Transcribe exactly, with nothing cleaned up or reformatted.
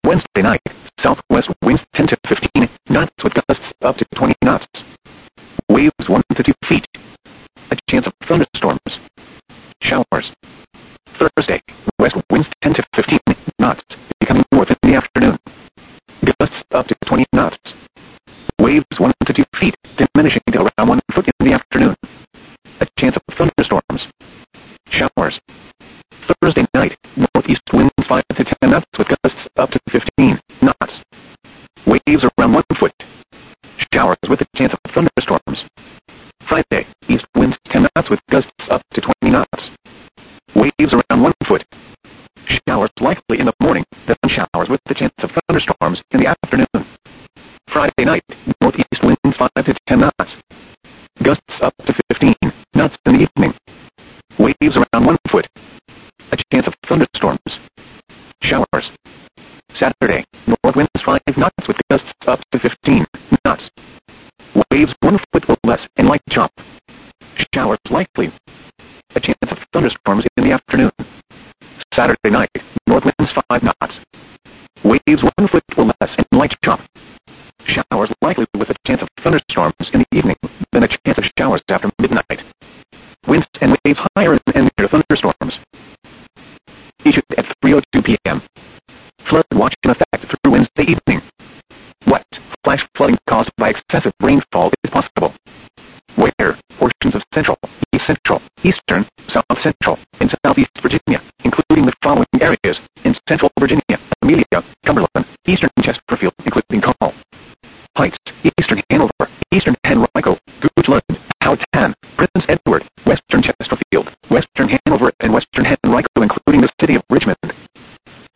Wednesday night, southwest winds ten to fifteen knots with gusts up to twenty knots. Waves one to two feet. A chance of thunderstorms. Showers. Thursday, west winds ten to fifteen knots, becoming north in the afternoon. Gusts up to twenty knots. Waves one to two feet, diminishing to around one foot in the afternoon. A chance of thunderstorms. Showers. Thursday night, northeast winds five to ten knots with gusts up to fifteen knots. Waves around one foot. Showers with a chance of thunderstorms. Friday, east winds ten knots with gusts up to twenty knots. Waves around one foot. Showers likely in the morning, then showers with the chance of thunderstorms in the afternoon. Friday night, northeast winds five to ten knots. Gusts up to fifteen knots in the evening. Waves around one foot. A chance of thunderstorms. Showers. Saturday, north winds five knots with gusts up to fifteen knots. Waves one foot or less and light chop. Showers likely. A chance of thunderstorms in the afternoon. Saturday night, north winds five knots. Waves one foot or less and light chop. Showers likely with a chance of thunderstorms in the evening, then a chance of showers after midnight. Winds and waves higher and near thunderstorms. Issued at three oh two p.m. Flood watch in effect through Wednesday evening. Wet, flash flooding caused by excessive rainfall is possible. Where portions of central, east central, eastern, south central, and southeast Virginia, including the following areas in central Virginia, Amelia, Cumberland,